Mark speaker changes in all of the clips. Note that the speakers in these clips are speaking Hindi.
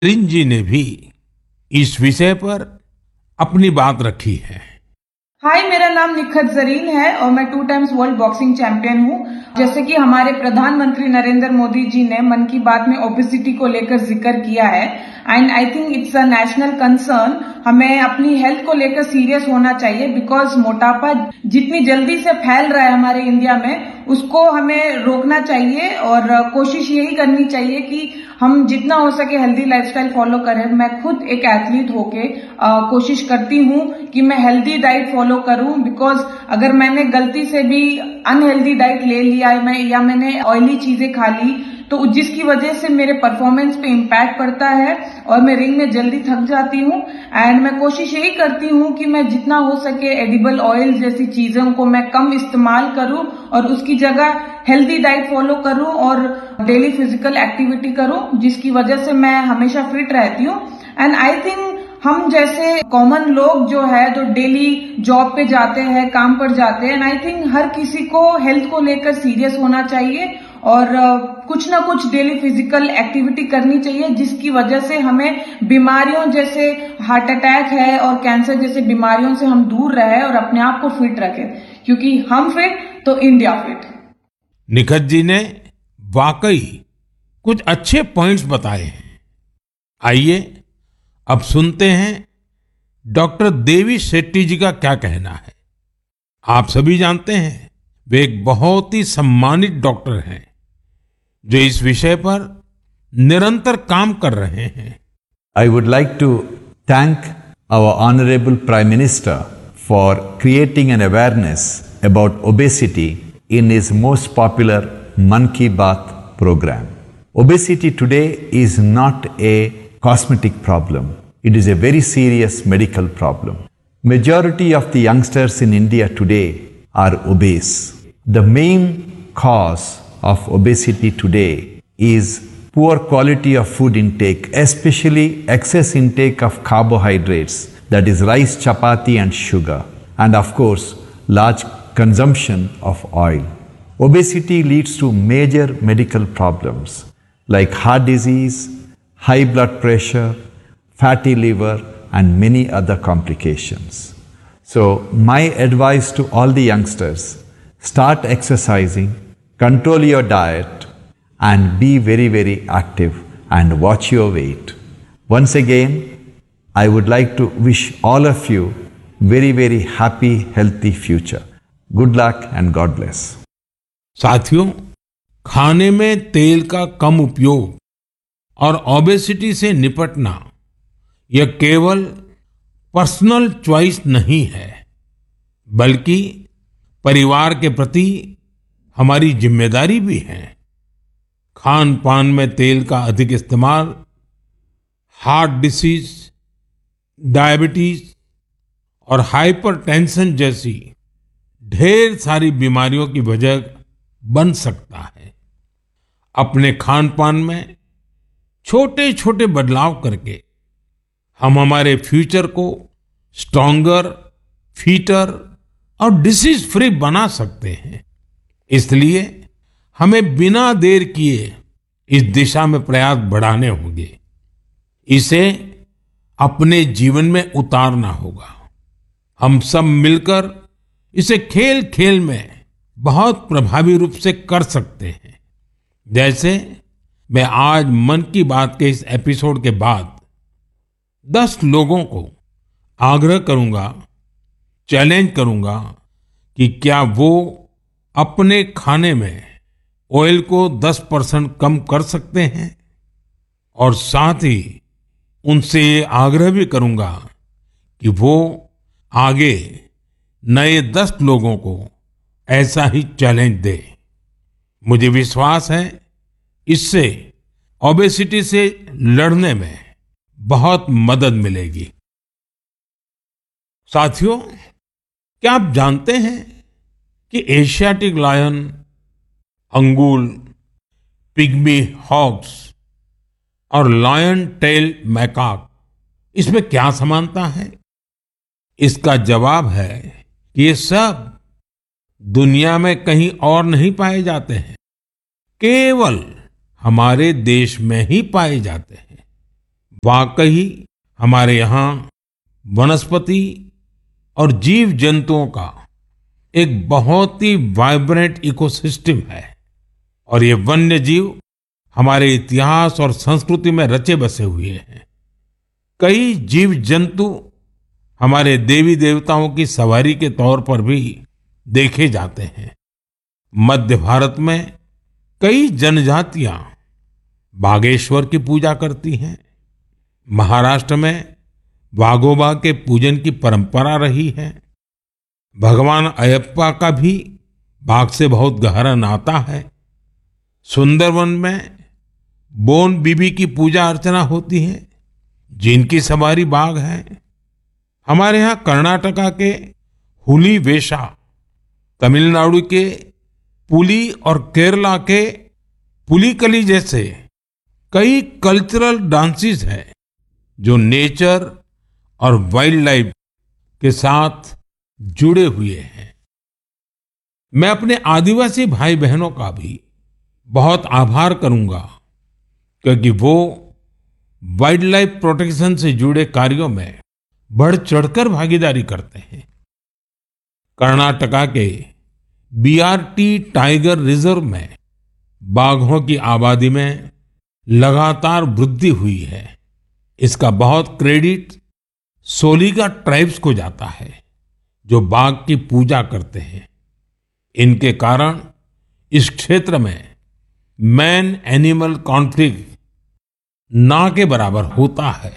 Speaker 1: रिंज जी ने भी इस विषय पर अपनी बात रखी है।
Speaker 2: हाय, मेरा नाम निखत जरीन है और मैं 2 टाइम्स वर्ल्ड बॉक्सिंग चैंपियन हूँ। जैसे कि हमारे प्रधानमंत्री नरेंद्र मोदी जी ने मन की बात में ओबेसिटी को लेकर जिक्र किया है and I think it's a national concern. हमें अपनी हेल्थ को लेकर सीरियस होना चाहिए बिकॉज मोटापा जितनी जल्दी से फैल रहा है हमारे इंडिया में उसको हमें रोकना चाहिए और कोशिश यही करनी चाहिए कि हम जितना हो सके हेल्दी लाइफस्टाइल फॉलो करें। मैं खुद एक एथलीट होके कोशिश करती हूँ कि मैं हेल्दी डाइट फॉलो करूँ बिकॉज अगर मैंने गलती से भी अनहेल्दी डाइट ले लिया है या मैंने ऑयली चीजें खा ली तो जिसकी वजह से मेरे परफॉर्मेंस पे इम्पैक्ट पड़ता है और मैं रिंग में जल्दी थक जाती हूँ। एंड मैं कोशिश यही करती हूँ कि मैं जितना हो सके एडिबल ऑयल जैसी चीजों को मैं कम इस्तेमाल करूँ और उसकी जगह हेल्दी डाइट फॉलो करूँ और डेली फिजिकल एक्टिविटी करूँ जिसकी वजह से मैं हमेशा फिट रहती हूँ। एंड आई थिंक हम जैसे कॉमन लोग जो है जो डेली जॉब पे जाते हैं, काम पर जाते हैं, एंड आई थिंक हर किसी को हेल्थ को लेकर सीरियस होना चाहिए और कुछ ना कुछ डेली फिजिकल एक्टिविटी करनी चाहिए जिसकी वजह से हमें बीमारियों जैसे हार्ट अटैक है और कैंसर जैसे बीमारियों से हम दूर रहे और अपने आप को फिट रखें क्योंकि हम फिट तो इंडिया फिट।
Speaker 1: निखत जी ने वाकई कुछ अच्छे पॉइंट्स बताए हैं। आइए अब सुनते हैं डॉक्टर देवी शेट्टी जी का क्या कहना है। आप सभी जानते हैं वे एक बहुत ही सम्मानित डॉक्टर हैं जो इस विषय पर निरंतर काम कर रहे हैं।
Speaker 3: I would like to thank our Honorable Prime Minister for creating an awareness about obesity in his most popular Man Ki Baat program. Obesity today is not a cosmetic problem. It is a very serious medical problem. Majority of the youngsters in India today are obese. The main cause of obesity today is poor quality of food intake, especially excess intake of carbohydrates, that is rice, chapati and sugar, and of course large consumption of oil. Obesity leads to major medical problems like heart disease, high blood pressure, fatty liver and many other complications. So my advice to all the youngsters, start exercising, control your diet and be very, very active and watch your weight. Once again, I would like to wish all of you very, very happy, healthy future. Good luck and God bless.
Speaker 1: साथियों, खाने में तेल का कम उपयोग और ओबेसिटी से निपटना यह केवल पर्सनल चॉइस नहीं है बल्कि परिवार के प्रति हमारी जिम्मेदारी भी है। खान पान में तेल का अधिक इस्तेमाल हार्ट डिसीज, डायबिटीज और हाइपरटेंशन जैसी ढेर सारी बीमारियों की वजह बन सकता है। अपने खान पान में छोटे छोटे बदलाव करके हम हमारे फ्यूचर को स्ट्रॉन्गर, फिटर और डिसीज फ्री बना सकते हैं। इसलिए हमें बिना देर किए इस दिशा में प्रयास बढ़ाने होंगे। इसे अपने जीवन में उतारना होगा। हम सब मिलकर इसे खेल खेल में बहुत प्रभावी रूप से कर सकते हैं। जैसे मैं आज मन की बात के इस एपिसोड के बाद 10 लोगों को आग्रह करूंगा, चैलेंज करूंगा कि क्या वो अपने खाने में ऑयल को 10% कम कर सकते हैं और साथ ही उनसे ये आग्रह भी करूंगा कि वो आगे नए 10 लोगों को ऐसा ही चैलेंज दे। मुझे विश्वास है इससे ओबेसिटी से लड़ने में बहुत मदद मिलेगी। साथियों, क्या आप जानते हैं कि Asiatic lion, Angul, pygmy hogs और लायन टेल मैकाक इसमें क्या समानता है? इसका जवाब है कि ये सब दुनिया में कहीं और नहीं पाए जाते हैं, केवल हमारे देश में ही पाए जाते हैं। वाकई हमारे यहाँ वनस्पति और जीव जंतुओं का एक बहुत ही वाइब्रेंट इकोसिस्टम है और ये वन्य जीव हमारे इतिहास और संस्कृति में रचे बसे हुए हैं। कई जीव जंतु हमारे देवी देवताओं की सवारी के तौर पर भी देखे जाते हैं। मध्य भारत में कई जनजातियां बागेश्वर की पूजा करती हैं। महाराष्ट्र में वाघोबा के पूजन की परंपरा रही है। भगवान अयप्पा का भी बाघ से बहुत गहरा नाता है। सुंदरवन में बोन बीबी की पूजा अर्चना होती है, जिनकी सवारी बाघ है। हमारे यहाँ कर्नाटका के हुली वेशा, तमिलनाडु के पुली और केरला के पुलिकली जैसे कई कल्चरल डांसेस हैं जो नेचर और वाइल्ड लाइफ के साथ जुड़े हुए हैं। मैं अपने आदिवासी भाई बहनों का भी बहुत आभार करूंगा क्योंकि वो वाइल्ड लाइफ प्रोटेक्शन से जुड़े कार्यों में बढ़ चढ़कर भागीदारी करते हैं। कर्नाटका के बीआरटी टाइगर रिजर्व में बाघों की आबादी में लगातार वृद्धि हुई है। इसका बहुत क्रेडिट सोलिगा ट्राइब्स को जाता है जो बाघ की पूजा करते हैं। इनके कारण इस क्षेत्र में मैन एनिमल कॉन्फ्लिक्ट ना के बराबर होता है।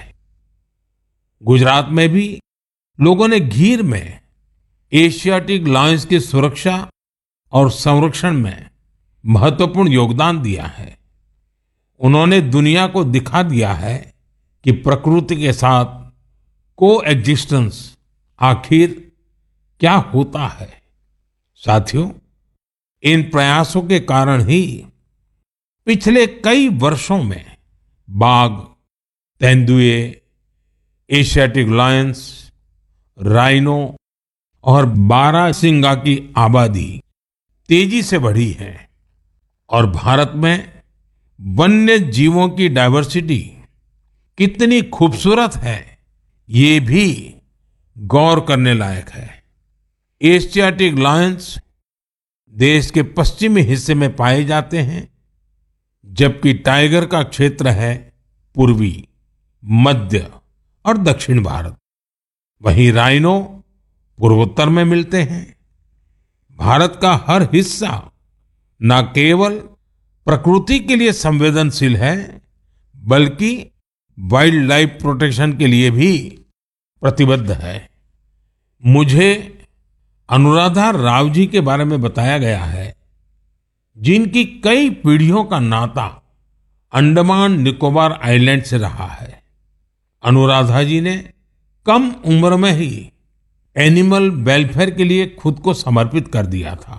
Speaker 1: गुजरात में भी लोगों ने घीर में एशियाटिक लायंस की सुरक्षा और संरक्षण में महत्वपूर्ण योगदान दिया है। उन्होंने दुनिया को दिखा दिया है कि प्रकृति के साथ कोएग्जिस्टेंस आखिर क्या होता है। साथियों, इन प्रयासों के कारण ही पिछले कई वर्षों में बाघ, तेंदुए, एशियाटिक लायंस, राइनो और बारहसिंगा की आबादी तेजी से बढ़ी है और भारत में वन्य जीवों की डाइवर्सिटी कितनी खूबसूरत है, ये भी गौर करने लायक है। एशियाटिक लायंस देश के पश्चिमी हिस्से में पाए जाते हैं, जबकि टाइगर का क्षेत्र है पूर्वी, मध्य और दक्षिण भारत। वहीं राइनो पूर्वोत्तर में मिलते हैं। भारत का हर हिस्सा न केवल प्रकृति के लिए संवेदनशील है, बल्कि वाइल्ड लाइफ प्रोटेक्शन के लिए भी प्रतिबद्ध है। मुझे अनुराधा राव जी के बारे में बताया गया है, जिनकी कई पीढ़ियों का नाता अंडमान निकोबार आइलैंड से रहा है। अनुराधा जी ने कम उम्र में ही एनिमल वेलफेयर के लिए खुद को समर्पित कर दिया था।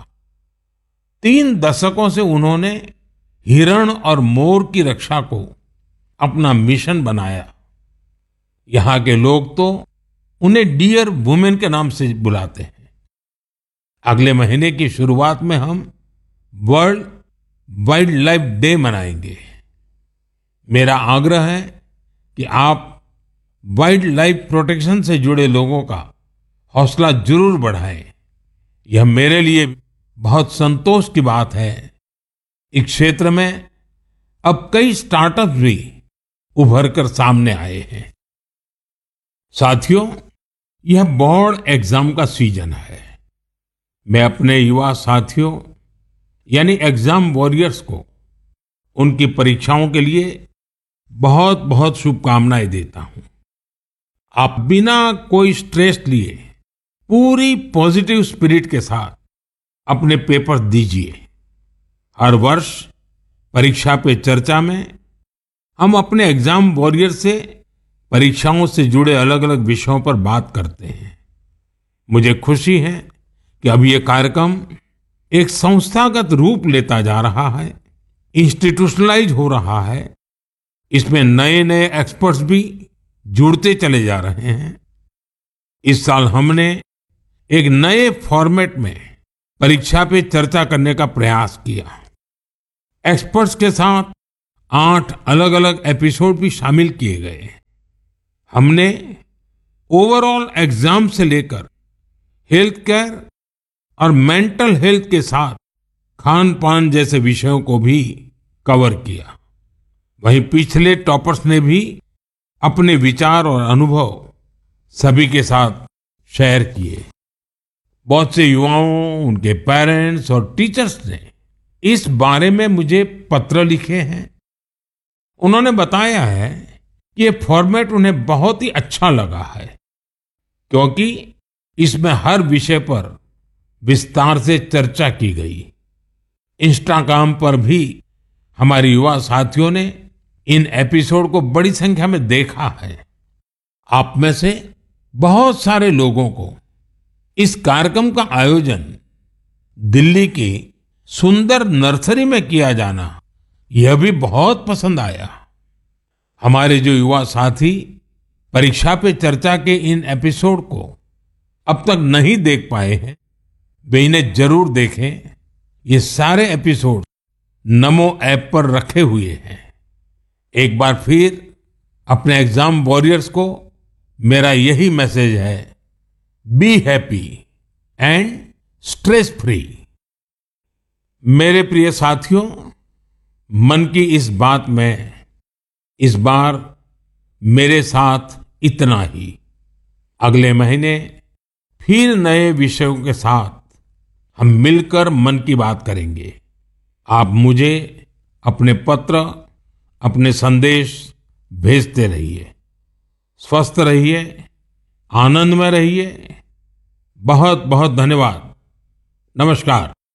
Speaker 1: 3 दशकों से उन्होंने हिरण और मोर की रक्षा को अपना मिशन बनाया। यहाँ के लोग तो उन्हें डियर वुमेन के नाम से बुलाते हैं। अगले महीने की शुरुआत में हम वर्ल्ड वाइल्ड लाइफ डे मनाएंगे। मेरा आग्रह है कि आप वाइल्ड लाइफ प्रोटेक्शन से जुड़े लोगों का हौसला जरूर बढ़ाएं। यह मेरे लिए बहुत संतोष की बात है। इस क्षेत्र में अब कई स्टार्टअप्स भी उभर कर सामने आए हैं। साथियों, यह बोर्ड एग्जाम का सीजन है। मैं अपने युवा साथियों यानी एग्जाम वॉरियर्स को उनकी परीक्षाओं के लिए बहुत बहुत शुभकामनाएं देता हूं। आप बिना कोई स्ट्रेस लिए पूरी पॉजिटिव स्पिरिट के साथ अपने पेपर दीजिए। हर वर्ष परीक्षा पे चर्चा में हम अपने एग्जाम वॉरियर से परीक्षाओं से जुड़े अलग अलग विषयों पर बात करते हैं। मुझे खुशी है कि अब ये कार्यक्रम एक संस्थागत रूप लेता जा रहा है, इंस्टीट्यूशनलाइज हो रहा है। इसमें नए नए एक्सपर्ट्स भी जुड़ते चले जा रहे हैं। इस साल हमने एक नए फॉर्मेट में परीक्षा पे चर्चा करने का प्रयास किया। एक्सपर्ट्स के साथ 8 अलग-अलग एपिसोड भी शामिल किए गए। हमने ओवरऑल एग्जाम से लेकर हेल्थ केयर और मेंटल हेल्थ के साथ खान पान जैसे विषयों को भी कवर किया। वहीं पिछले टॉपर्स ने भी अपने विचार और अनुभव सभी के साथ शेयर किए। बहुत से युवाओं, उनके पेरेंट्स और टीचर्स ने इस बारे में मुझे पत्र लिखे हैं। उन्होंने बताया है कि ये फॉर्मेट उन्हें बहुत ही अच्छा लगा है, क्योंकि इसमें हर विषय पर विस्तार से चर्चा की गई। इंस्टाग्राम पर भी हमारे युवा साथियों ने इन एपिसोड को बड़ी संख्या में देखा है। आप में से बहुत सारे लोगों को इस कार्यक्रम का आयोजन दिल्ली की सुंदर नर्सरी में किया जाना यह भी बहुत पसंद आया। हमारे जो युवा साथी परीक्षा पे चर्चा के इन एपिसोड को अब तक नहीं देख पाए हैं, वे इन्हें जरूर देखें। ये सारे एपिसोड नमो ऐप पर रखे हुए हैं। एक बार फिर अपने एग्जाम वॉरियर्स को मेरा यही मैसेज है, be happy and stress free. मेरे प्रिय साथियों, मन की इस बात में इस बार मेरे साथ इतना ही। अगले महीने फिर नए विषयों के साथ हम मिलकर मन की बात करेंगे। आप मुझे अपने पत्र, अपने संदेश भेजते रहिए। स्वस्थ रहिए, आनंद में रहिए। बहुत बहुत धन्यवाद। नमस्कार।